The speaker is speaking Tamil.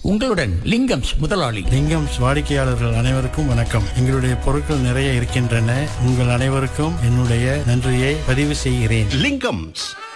உங்களுடன் லிங்கம்ஸ் முதலாளி. லிங்கம் வாடிக்கையாளர்கள் அனைவருக்கும் வணக்கம். எங்களுடைய பொருட்கள் நிறைய இருக்கின்றன. உங்கள் அனைவருக்கும் என்னுடைய நன்றியை பதிவு செய்கிறேன். லிங்கம்ஸ்